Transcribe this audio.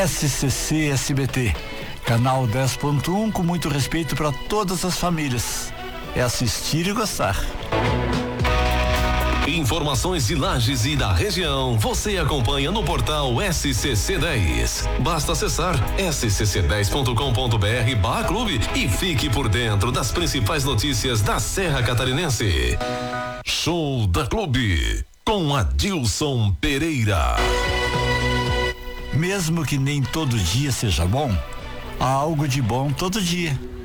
SCC SBT, canal 10.1, com muito respeito para todas as famílias. É assistir e gostar. Informações de Lages e da região você acompanha no portal SCC 10. Basta acessar scc10.com.br/clube e fique por dentro das principais notícias da Serra Catarinense. Show da Clube com Adilson Pereira. Mesmo que nem todo dia seja bom, há algo de bom todo dia.